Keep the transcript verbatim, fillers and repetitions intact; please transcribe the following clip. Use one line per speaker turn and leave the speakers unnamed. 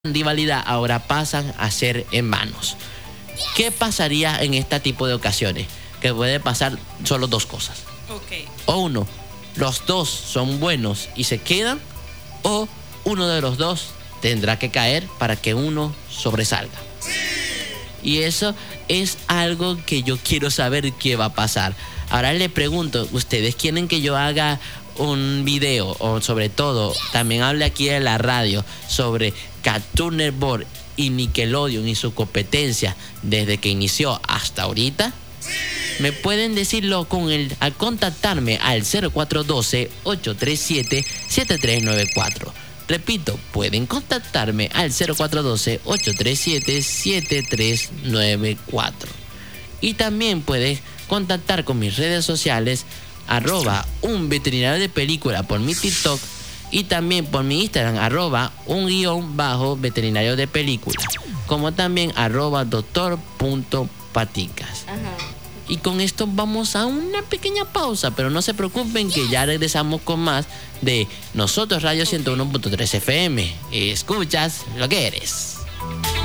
de validad ahora pasan a ser en manos. ¿Qué pasaría en este tipo de ocasiones? Que puede pasar solo dos cosas.
Okay.
O uno, los dos son buenos y se quedan, o uno de los dos tendrá que caer para que uno sobresalga. Y eso es algo que yo quiero saber qué va a pasar. Ahora le pregunto, ¿ustedes quieren que yo haga un video, o sobre todo también hable aquí en la radio sobre Cartoon Network y Nickelodeon y su competencia desde que inició hasta ahorita? Me pueden decirlo con el, al contactarme al cero cuatro uno dos, ocho tres siete, siete tres nueve cuatro. Repito, pueden contactarme al cero cuatro uno dos, ocho tres siete, siete tres nueve cuatro. Y también puedes contactar con mis redes sociales, arroba un veterinario de película por mi TikTok, y también por mi Instagram, arroba un guión bajo veterinario de película, como también arroba doctor punto paticas.
Ajá.
Y con esto vamos a una pequeña pausa, pero no se preocupen que ya regresamos con más de Nosotros Radio ciento uno punto tres F M. Escuchas lo que eres.